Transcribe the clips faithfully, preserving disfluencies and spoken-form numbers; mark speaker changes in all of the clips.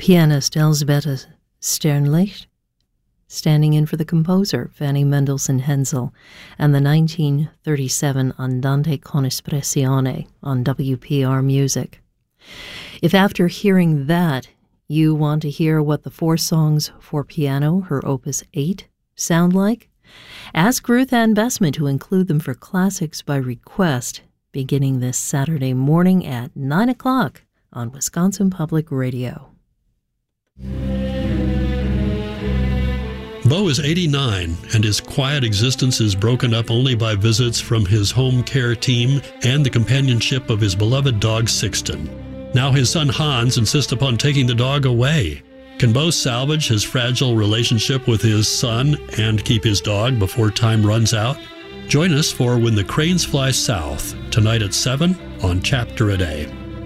Speaker 1: Pianist Elsbeth Sternlicht, standing in for the composer Fanny Mendelssohn Hensel, and the nineteen thirty-seven Andante con espressione on W P R Music. If after hearing that you want to hear what the four songs for piano, her Opus eight, sound like, ask Ruth Ann Bessman to include them for Classics by Request, beginning this Saturday morning at nine o'clock on Wisconsin Public Radio.
Speaker 2: Bo is eighty-nine, and his quiet existence is broken up only by visits from his home care team and the companionship of his beloved dog Sixten. Now his son Hans insists upon taking the dog away. Can Bo salvage his fragile relationship with his son and keep his dog before time runs out? Join us for When the Cranes Fly South, tonight at seven on Chapter a Day.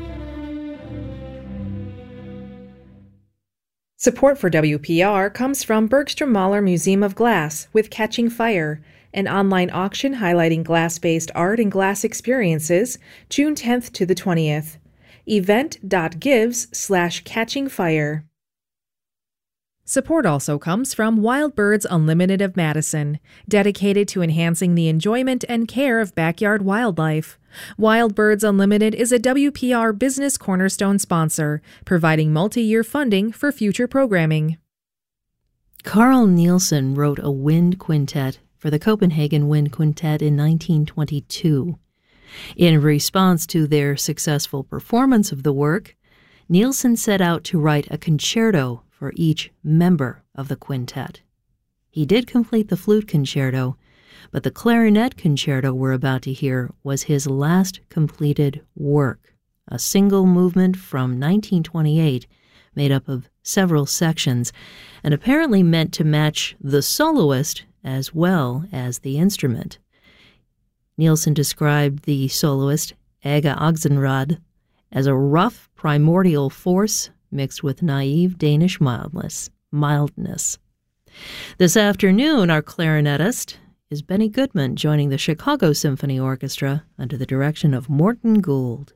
Speaker 3: Support for W P R comes from Bergstrom Mahler Museum of Glass with Catching Fire, an online auction highlighting glass-based art and glass experiences, June tenth to the twentieth. event.gives slash catching fire. Support also comes from Wild Birds Unlimited of Madison, dedicated to enhancing the enjoyment and care of backyard wildlife. Wild Birds Unlimited is a W P R Business Cornerstone sponsor, providing multi-year funding for future programming.
Speaker 1: Carl Nielsen wrote a wind quintet for the Copenhagen Wind Quintet in nineteen twenty-two. In response to their successful performance of the work, Nielsen set out to write a concerto for each member of the quintet. He did complete the flute concerto, but the clarinet concerto we're about to hear was his last completed work, a single movement from nineteen twenty-eight made up of several sections and apparently meant to match the soloist as well as the instrument. Nielsen described the soloist, Age Oxenrad, as a rough, primordial force mixed with naive Danish mildness. mildness. This afternoon, our clarinetist is Benny Goodman, joining the Chicago Symphony Orchestra under the direction of Morton Gould.